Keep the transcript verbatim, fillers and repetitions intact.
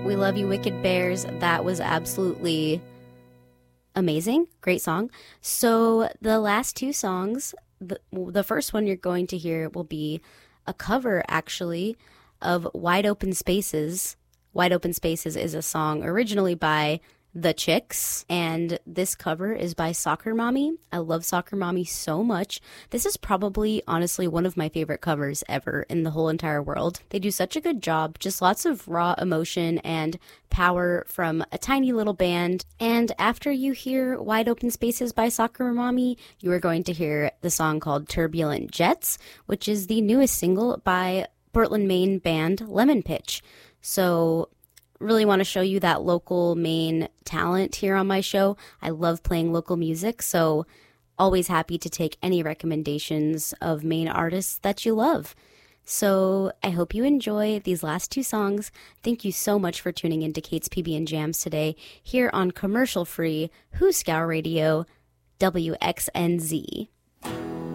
We Love You Wicked Bears. That was absolutely amazing. Great song. So the last two songs, the, the first one you're going to hear will be a cover, actually, of Wide Open Spaces. Wide Open Spaces is a song originally by The Chicks, and this cover is by Soccer Mommy. I love Soccer Mommy so much. This is probably, honestly, one of my favorite covers ever in the whole entire world. They do such a good job, just lots of raw emotion and power from a tiny little band. And after you hear Wide Open Spaces by Soccer Mommy, you are going to hear the song called Turbulent Jets, which is the newest single by Portland, Maine band Lemon Pitch. So really want to show you that local Maine talent here on my show. I love playing local music, so always happy to take any recommendations of Maine artists that you love. So I hope you enjoy these last two songs. Thank you so much for tuning into Kate's P B and Jams today here on commercial-free Who Scour Radio W X N Z.